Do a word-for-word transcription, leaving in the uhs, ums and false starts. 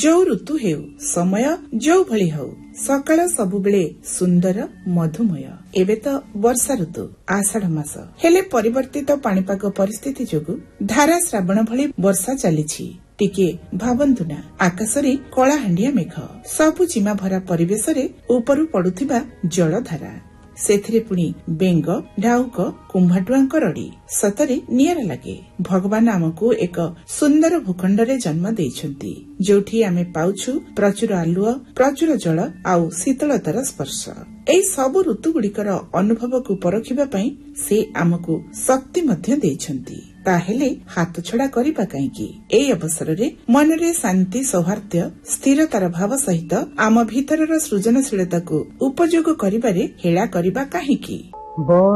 जो ऋतु हेउ समय जो भली हौ सकाळ सबुबेले सुंदर मधुमय। एबे तो वर्षा ऋतु आषाढ़ मास हेले परिवर्तित पाणीपाग परिस्थिति जोगु धारा श्रावण भली वर्षा चलीछि। टिके भाबंतु ना आकाशरे कଳାहांडिया मेघ सबु जीमा भरा परिवेश रे उपरु पडुथिबा जलधारा सेथिरे पुणी बेंग ढाउक कुंभाटुआंक रड़ी सतरे नियारा लगे। भगवान आमको एक सुंदर भूखंडरे जन्म देइछंती जोठी आमे पाउछु प्रचुर आलुओ प्रचुर जल आउ शीतलतार स्पर्श। एई सब ऋतु गुड़िकर अनुभव को परखिबा पई से आमको शक्ति मध्य देइछंती। ताहेले हाथ छड़ा करिबा काईकी एई अवसररे मनरे शांति सौहार्द्य स्थिरतार भाव सहित आम भीतरर सृजनशीलता को उपयोग करिबारे हेला करिबा काहीकी।